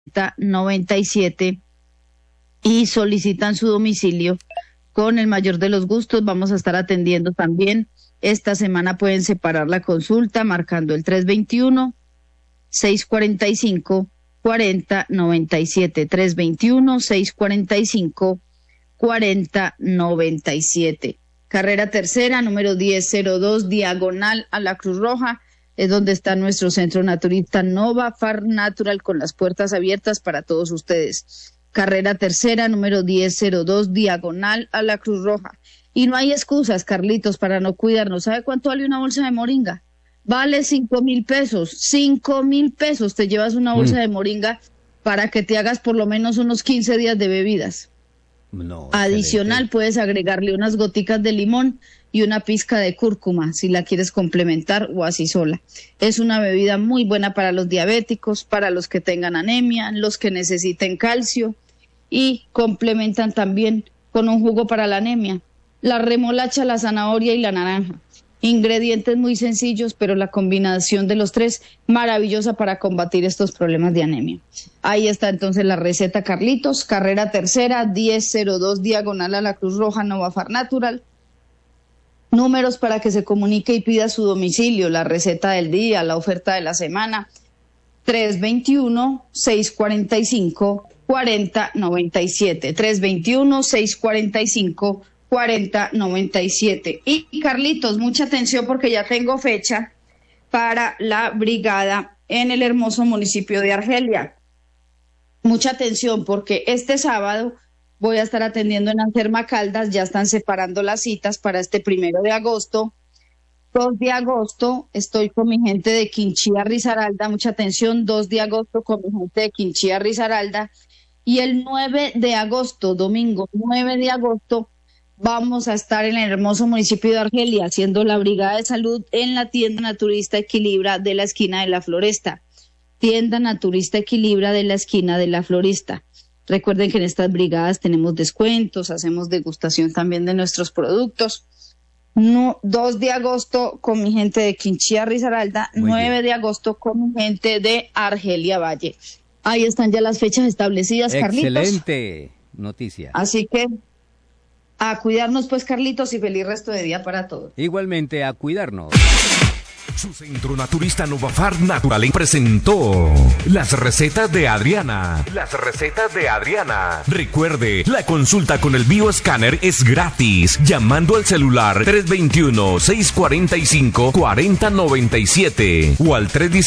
97 y solicitan su domicilio. Con el mayor de los gustos vamos a estar atendiendo también. Esta semana pueden separar la consulta marcando el 321-645-4097, 321-645-4097. Carrera Tercera, número 1002, diagonal a la Cruz Roja, es donde está nuestro centro naturista Nova Farm Natural, con las puertas abiertas para todos ustedes. Carrera Tercera, número 1002, diagonal a la Cruz Roja. Y no hay excusas, Carlitos, para no cuidarnos. ¿Sabe cuánto vale una bolsa de moringa? Vale 5,000 pesos. 5,000 pesos te llevas una bolsa de moringa para que te hagas por lo menos unos 15 días de bebidas. No, adicional, puedes agregarle unas goticas de limón y una pizca de cúrcuma si la quieres complementar o así sola. Es una bebida muy buena para los diabéticos, para los que tengan anemia, los que necesiten calcio, y complementan también con un jugo para la anemia. La remolacha, la zanahoria y la naranja. Ingredientes muy sencillos, pero la combinación de los tres maravillosa para combatir estos problemas de anemia. Ahí está entonces la receta, Carlitos. Carrera Tercera, 1002, diagonal a la Cruz Roja, Nova Farm Natural. Números para que se comunique y pida su domicilio, la receta del día, la oferta de la semana. 321-645-4097, 321-645-4097. Y Carlitos, mucha atención porque ya tengo fecha para la brigada en el hermoso municipio de Argelia. Mucha atención porque este sábado voy a estar atendiendo en Anserma Caldas. Ya están separando las citas para este 1 de agosto. 2 de agosto estoy con mi gente de Quinchía, Risaralda. Mucha atención, 2 de agosto con mi gente de Quinchía, Risaralda. Y el 9 de agosto, domingo 9 de agosto, vamos a estar en el hermoso municipio de Argelia haciendo la brigada de salud en la tienda Naturista Equilibra de la esquina de la Floresta. Tienda Naturista Equilibra de la esquina de la Floresta. Recuerden que en estas brigadas tenemos descuentos, hacemos degustación también de nuestros productos. 2 de agosto con mi gente de Quinchía, Risaralda, 9 de agosto con mi gente de Argelia Valle. Ahí están ya las fechas establecidas, Carlitos. Excelente noticia. Así que a cuidarnos pues, Carlitos, y feliz resto de día para todos. Igualmente, a cuidarnos. Su centro naturista Nova Farm Natural presentó las recetas de Adriana. Las recetas de Adriana. Recuerde, la consulta con el bioescáner es gratis, llamando al celular 321-645-4097 o al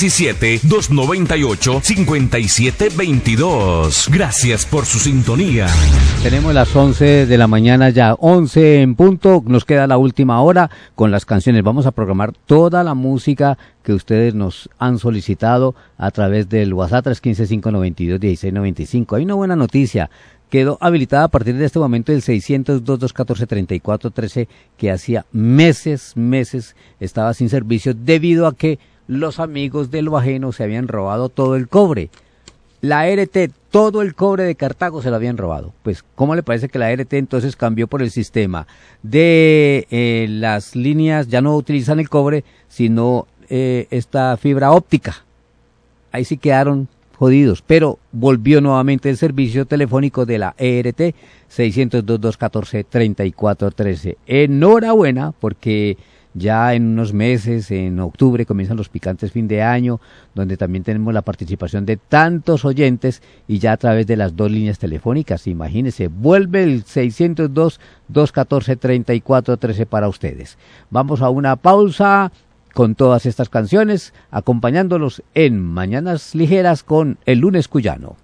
317-298-5722. Gracias por su sintonía. Tenemos las 11 de la mañana ya, 11 en punto. Nos queda la última hora con las canciones. Vamos a programar toda la música que ustedes nos han solicitado a través del WhatsApp 315-592-1695. Hay una buena noticia. Quedó habilitada a partir de este momento el 602-214-3413, que hacía meses estaba sin servicio debido a que los amigos de lo ajeno se habían robado todo el cobre. La ART, todo el cobre de Cartago se lo habían robado. Pues, ¿cómo le parece que la ART entonces cambió por el sistema de las líneas? Ya no utilizan el cobre, sino esta fibra óptica. Ahí sí quedaron jodidos, pero volvió nuevamente el servicio telefónico de la ERT, 602-214-3413. Enhorabuena, porque ya en unos meses, en octubre, comienzan los picantes fin de año, donde también tenemos la participación de tantos oyentes, y ya a través de las 2 líneas telefónicas, imagínense, vuelve el 602-214-3413 para ustedes. Vamos a una pausa con todas estas canciones, acompañándolos en Mañanas Ligeras con el Lunes Cuyano.